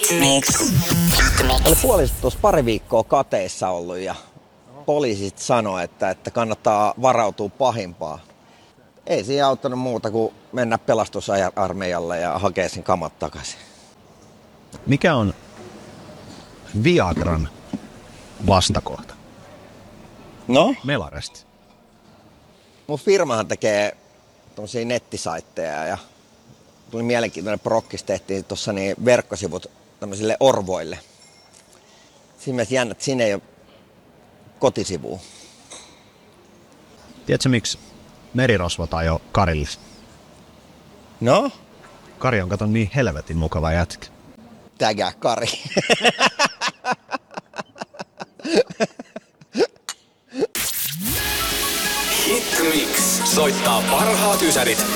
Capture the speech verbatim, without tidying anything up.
Oli puoliset tuossa pari viikkoa kateissa ollut ja poliisit sanoi, että, että kannattaa varautua pahimpaan. Ei siinä auttanut muuta kuin mennä pelastusarmeijalle ja hakea sen kamat takaisin. Mikä on Viagran vastakohta? No? Melaresti. Mun firmahan tekee tommosia nettisaitteja ja tuli mielenkiintoinen prokkis, tehtiin tuossa niin verkkosivut tämmöisille orvoille. Siinä mielessä jännä, että siinä ei ole kotisivua. Tiedätkö miksi merirosvot ajoi Karille? No? Kari on kato niin helvetin mukava jätkä. Tägää Kari. Hitmix soittaa parhaat ysärit